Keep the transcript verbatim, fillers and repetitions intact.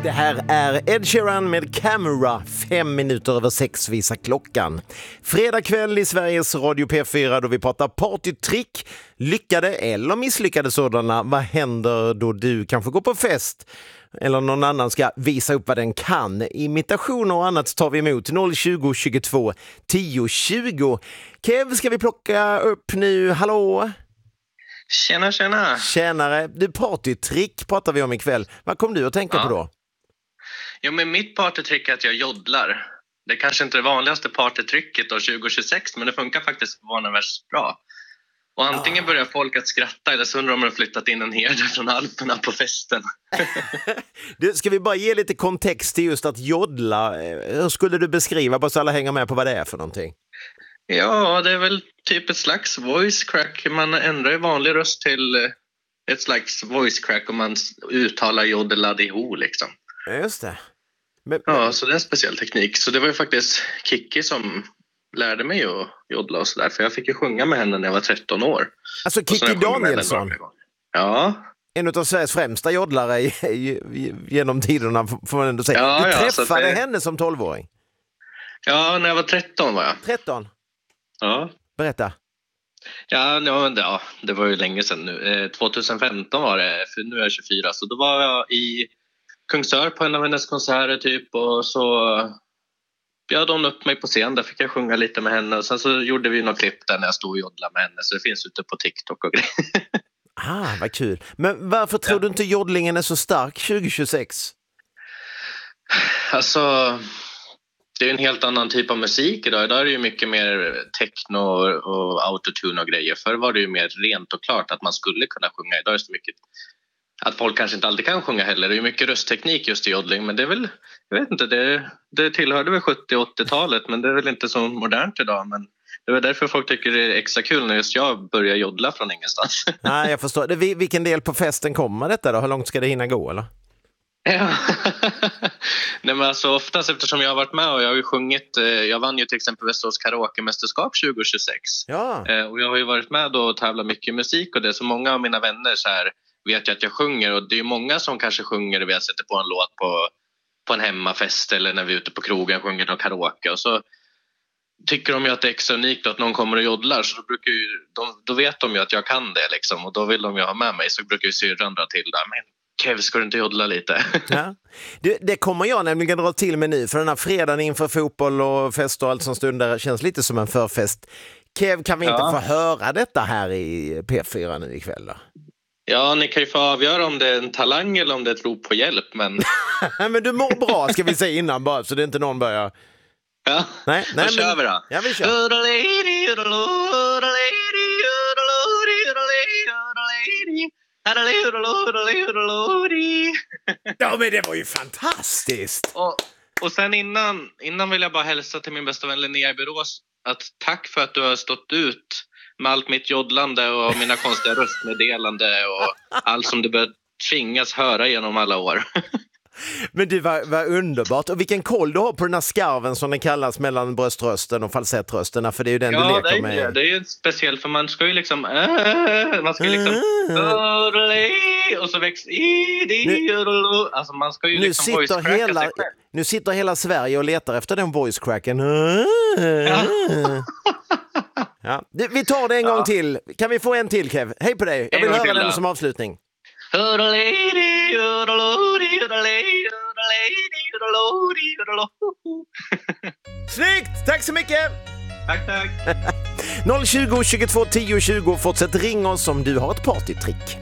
Det här är Ed Sheeran med Camera. Fem minuter över sex visar klockan. Fredag kväll i Sveriges Radio P fyra då vi pratar partytrick. Lyckade eller misslyckade sådana. Vad händer då du kanske går på fest? Eller någon annan ska visa upp vad den kan. Imitationer och annat tar vi emot. noll tjugo tjugotvå tio tjugo. Kev, ska vi plocka upp nu? Hallå? Tjena, tjena. Tjänare. Du, partytrick pratar vi om ikväll. Vad kom du att tänka ja. på då? Jo, men mitt partytrick är att jag joddlar. Det är kanske inte det vanligaste partytricket år tjugo tjugosex, men det funkar faktiskt förvånansvärt bra. Och antingen börjar folk att skratta eller så undrar de om de har flyttat in en herde från Alperna på festen. Du, ska vi bara ge lite kontext till just att joddla? Hur skulle du beskriva, bara så alla hänger med på vad det är för någonting? Ja, det är väl typ ett slags voice crack. Man ändrar ju vanlig röst till ett slags voice crack och man uttalar joddeladiho liksom. Just det. Men, ja, så det är en speciell teknik. Så det var ju faktiskt Kiki som lärde mig att joddla och sådär. För jag fick ju sjunga med henne när jag var tretton år. Alltså Kiki Danielsson? Ja. En av Sveriges främsta joddlare genom tiderna, får man ändå säga. Ja, du ja, träffade det... henne som tolvåring? Ja, när jag var tretton var jag. tretton? Ja. Berätta. Ja, ja, det var ju länge sedan nu. Eh, tjugohundrafemton var det, för nu är jag tjugofyra. Så då var jag i Kungsör på en av hennes konserter typ. Och så bjöd hon upp mig på scen. Där fick jag sjunga lite med henne. Och sen så gjorde vi några klipp där när jag stod och joddlade med henne. Så det finns ute på TikTok och grejer. Ah, vad kul. Men varför tror ja. du inte joddlingen är så stark tjugo tjugosex? Alltså... Det är en helt annan typ av musik idag. Idag är det ju mycket mer techno och autotune och grejer. Förr var det ju mer rent och klart att man skulle kunna sjunga. Idag är det så mycket att folk kanske inte alltid kan sjunga heller. Det är ju mycket röstteknik just i joddling. Men det är väl, jag vet inte, det, det tillhörde väl sjuttio- och åttiotalet. Men det är väl inte så modernt idag. Men det är därför folk tycker det är extra kul när just jag börjar joddla från ingenstans. Nej, jag förstår. Vilken del på festen kommer detta då? Hur långt ska det hinna gå eller? Ja. Nej, men alltså oftast eftersom jag har varit med och jag har ju sjungit, eh, jag vann ju till exempel Västerås karaoke-mästerskap tjugo tjugosex. Ja. Eh, och jag har ju varit med då och tävlat mycket musik och det, så många av mina vänner så här vet jag att jag sjunger, och det är ju många som kanske sjunger och vi sätter på en låt på, på en hemmafest eller när vi är ute på krogen sjunger någon karaoke, och så tycker de ju att det är extra unikt att någon kommer och joddlar, så då, brukar ju, de, då vet de ju att jag kan det liksom, och då vill de ju ha med mig, så brukar ju syrran dra till där, men Kev, ska du inte joddla lite? Ja. Det, det kommer jag nämligen dra till med nu, för den här fredagen inför fotboll och fest och allt som stundar känns lite som en förfest. Kev, kan vi inte ja. få höra detta här i P fyra nu ikväll då? Ja, ni kan ju få avgöra om det är en talang eller om det är ett rop på hjälp, men... men du mår bra, ska vi säga innan bara, så det inte någon börjar... Ja, nej, nej, då men... kör vi då. Ja, vi kör. Ja, men det var ju fantastiskt. Och, och sen innan, innan vill jag bara hälsa till min bästa vän Linnea i Borås att tack för att du har stått ut med allt mitt joddlande och mina konstiga röstmeddelande och allt som du bör tvingas höra genom alla år. Men du, var, var underbart. Och vilken koll du har på den här skarven som den kallas mellan bröströsten och falsettrösterna, för det är ju den ja, du leker det är, med. Ja, det är ju speciellt, för man ska ju liksom äh, man ska ju liksom äh, och så växer nu, alltså man ska ju nu liksom sitter hela, nu sitter hela Sverige och letar efter den voice cracken. Ja. Ja. Vi tar det en ja. gång till. Kan vi få en till, Kev? Hej på dig. Jag vill höra den som avslutning. Snyggt! Tack så mycket! Tack, tack! noll tjugo tjugotvå tio tjugo. Fortsätt ringa oss om du har ett partytrick.